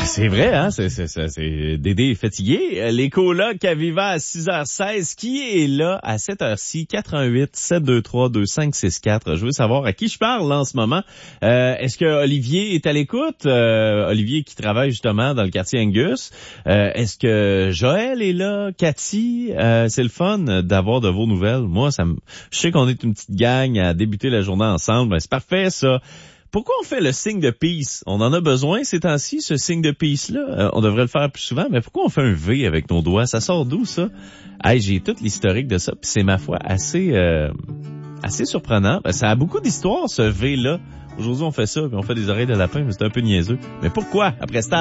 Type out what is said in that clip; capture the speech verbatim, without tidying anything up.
C'est vrai, hein? C'est, c'est, c'est, c'est Dédé est fatigué. Les colocs à Viva à six heures seize. Qui est là à cette heure-ci? quatre un huit, sept deux trois, deux cinq six quatre. Je veux savoir à qui je parle en ce moment. Euh, est-ce que Olivier est à l'écoute? Euh, Olivier qui travaille justement dans le quartier Angus. Euh, est-ce que Joël est là? Cathy? Euh, c'est le fun d'avoir de vos nouvelles. Moi, ça me, je sais qu'on est une petite gang à débuter la journée ensemble. Ben, c'est parfait, ça. Pourquoi on fait le signe de peace? On en a besoin ces temps-ci, ce signe de peace-là. Euh, on devrait le faire plus souvent, mais pourquoi on fait un V avec nos doigts? Ça sort d'où, ça? Hey, j'ai tout l'historique de ça, puis c'est, ma foi, assez euh, assez surprenant. Ben, ça a beaucoup d'histoire, ce V-là. Aujourd'hui, on fait ça, puis on fait des oreilles de lapin, mais c'est un peu niaiseux. Mais pourquoi? Après ça,